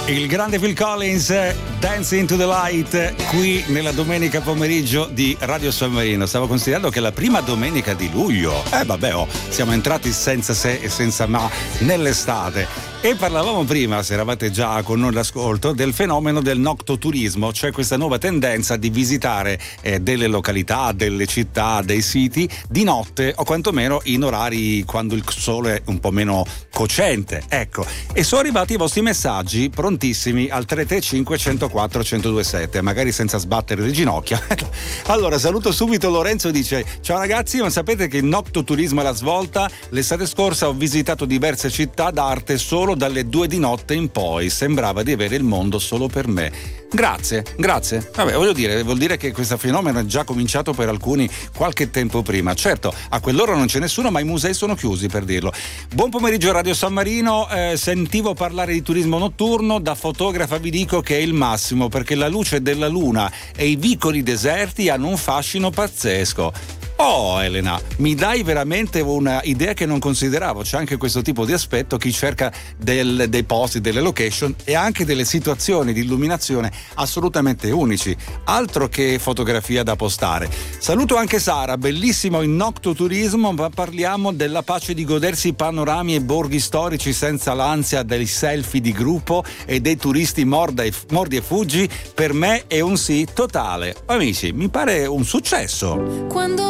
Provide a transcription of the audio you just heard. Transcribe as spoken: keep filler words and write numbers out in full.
Il grande Phil Collins, Dancing to the Light, qui nella domenica pomeriggio di Radio San Marino. Stavo considerando che è la prima domenica di luglio. Eh vabbè, oh, siamo entrati senza se e senza ma nell'estate. E parlavamo prima, se eravate già con noi all'ascolto, del fenomeno del noctoturismo, cioè questa nuova tendenza di visitare eh, delle località, delle città, dei siti di notte o quantomeno in orari quando il sole è un po' meno cocente. Ecco, e sono arrivati i vostri messaggi prontissimi al tre tre cinque uno zero quattro uno zero due sette, magari senza sbattere le ginocchia. Allora, saluto subito Lorenzo, dice: ciao ragazzi, ma sapete che il noctoturismo è la svolta? L'estate scorsa ho visitato diverse città d'arte solo dalle due di notte in poi, sembrava di avere il mondo solo per me. Grazie, grazie. Vabbè, voglio dire, vuol dire che questo fenomeno è già cominciato per alcuni qualche tempo prima. Certo, a quell'ora non c'è nessuno, ma i musei sono chiusi, per dirlo. Buon pomeriggio Radio San Marino, eh, sentivo parlare di turismo notturno, da fotografa vi dico che è il massimo, perché la luce della luna e i vicoli deserti hanno un fascino pazzesco. Oh Elena, mi dai veramente una idea che non consideravo. C'è anche questo tipo di aspetto, chi cerca del, dei posti, delle location e anche delle situazioni di illuminazione assolutamente unici, altro che fotografia da postare. Saluto anche Sara, bellissimo il noctoturismo, ma parliamo della pace di godersi panorami e borghi storici senza l'ansia dei selfie di gruppo e dei turisti morda e, mordi e fuggi. Per me è un sì totale. Amici, mi pare un successo. Quando